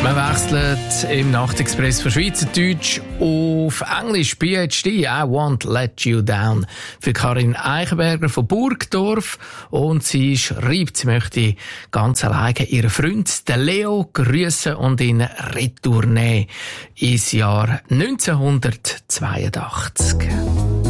Wir wechseln im Nachtexpress von Schweizerdeutsch auf Englisch. PhD, I Won't Let You Down. Für Karin Eichenberger von Burgdorf. Und sie schreibt, sie möchte ganz alleine ihren Freund, den Leo, grüßen und ihn retournehmen ins Jahr 1982.